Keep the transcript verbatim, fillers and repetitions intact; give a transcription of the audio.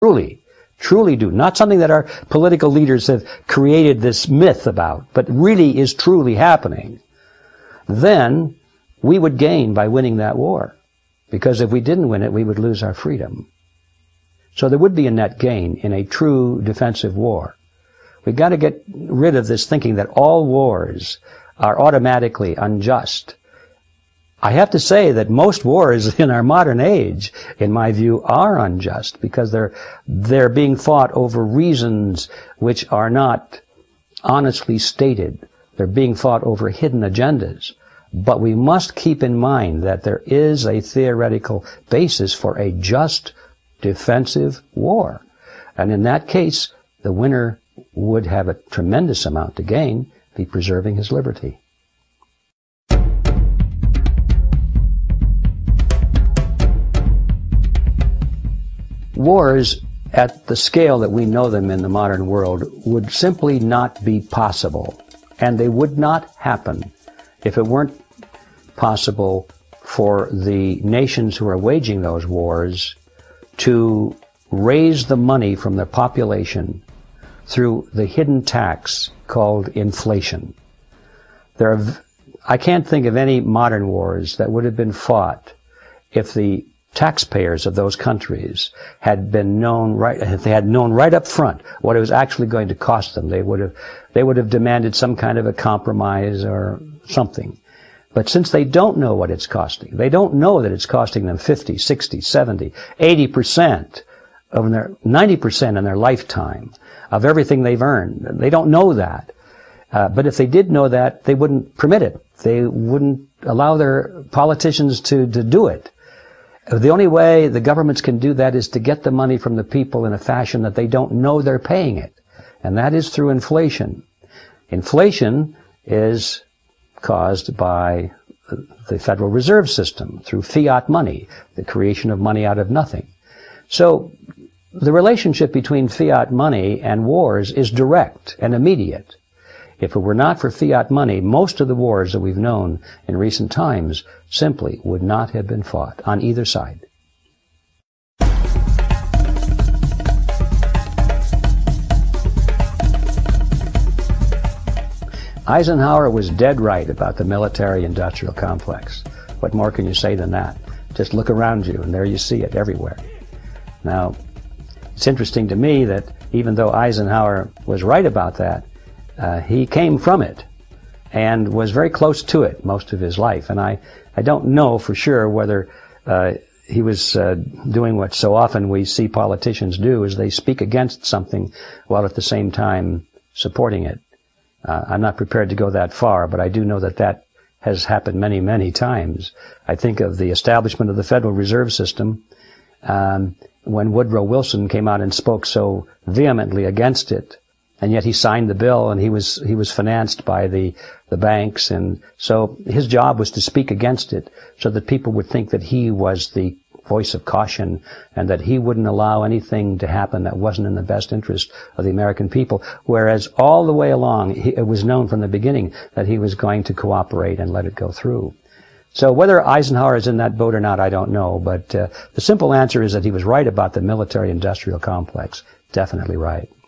truly, truly do, not something that our political leaders have created this myth about, but really is truly happening, then we would gain by winning that war. Because if we didn't win it, we would lose our freedom. So there would be a net gain in a true defensive war. We've got to get rid of this thinking that all wars are automatically unjust. I have to say that most wars in our modern age, in my view, are unjust because they're, they're being fought over reasons which are not honestly stated. They're being fought over hidden agendas. But we must keep in mind that there is a theoretical basis for a just defensive war. And in that case, the winner would have a tremendous amount to gain, be preserving his liberty. Wars at the scale that we know them in the modern world would simply not be possible, and they would not happen if it weren't possible for the nations who are waging those wars to raise the money from their population through the hidden tax called inflation. There are, I can't think of any modern wars that would have been fought if the taxpayers of those countries had been known right, if they had known right up front what it was actually going to cost them. They would have, they would have demanded some kind of a compromise or something. But since they don't know what it's costing, they don't know that it's costing them fifty, sixty, seventy, eighty percent of their, ninety percent in their lifetime of everything they've earned. They don't know that. Uh, but if they did know that, they wouldn't permit it. They wouldn't allow their politicians to, to do it. The only way the governments can do that is to get the money from the people in a fashion that they don't know they're paying it. And that is through inflation. Inflation is caused by the Federal Reserve System, through fiat money, the creation of money out of nothing. So the relationship between fiat money and wars is direct and immediate. If it were not for fiat money, most of the wars that we've known in recent times simply would not have been fought on either side. Eisenhower was dead right about the military-industrial complex. What more can you say than that? Just look around you, and there you see it everywhere. Now, it's interesting to me that even though Eisenhower was right about that, uh, he came from it and was very close to it most of his life. And I, I don't know for sure whether uh, he was uh, doing what so often we see politicians do, is they speak against something while at the same time supporting it. Uh, I'm not prepared to go that far, but I do know that that has happened many, many times. I think of the establishment of the Federal Reserve System, um, when Woodrow Wilson came out and spoke so vehemently against it, and yet he signed the bill, and he was he was financed by the the banks, and so his job was to speak against it, so that people would think that he was the voice of caution, and that he wouldn't allow anything to happen that wasn't in the best interest of the American people, whereas all the way along, he, it was known from the beginning that he was going to cooperate and let it go through. So whether Eisenhower is in that boat or not, I don't know, but uh, the simple answer is that he was right about the military-industrial complex. Definitely right.